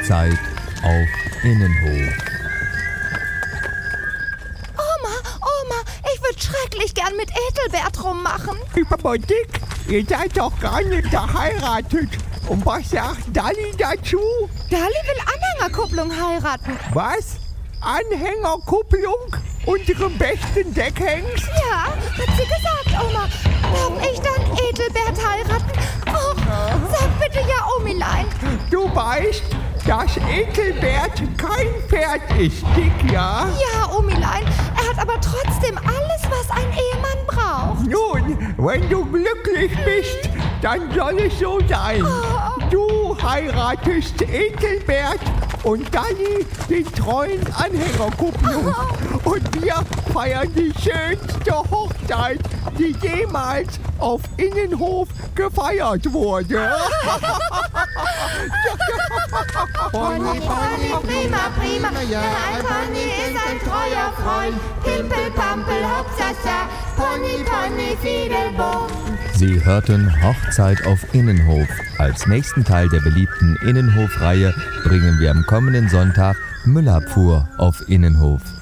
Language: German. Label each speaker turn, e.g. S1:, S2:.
S1: Hochzeit auf Innenhof.
S2: Oma, ich würde schrecklich gern mit Ethelbert rummachen.
S3: Aber Dick, ihr seid doch gar nicht verheiratet. Und was sagt Dalli dazu?
S2: Dalli will Anhängerkupplung heiraten.
S3: Was? Anhängerkupplung? Unsere besten Deckhengst?
S2: Ja, hat sie gesagt, Oma. Darf ich dann Ethelbert heiraten? Och, sag bitte ja, Omilein.
S3: Du weißt, dass Ethelbert kein Pferd ist, Dick, ja?
S2: Ja, Omilein, er hat aber trotzdem alles, was ein Ehemann braucht.
S3: Nun, wenn du glücklich bist, dann soll es so sein. Du heiratest Ethelbert und Dalli den treuen Anhängerkupplung. Und wir feiern die schönste Hochzeit, die jemals auf Innenhof gefeiert wurde.
S2: Pony, prima. Ein Pony ist ein treuer Freund. Pimpel, Pampel, Hopsasa, Pony, Fiedelboom.
S1: Sie hörten Hochzeit auf Innenhof. Als nächsten Teil der beliebten Innenhof-Reihe bringen wir am kommenden Sonntag Müllabfuhr auf Innenhof.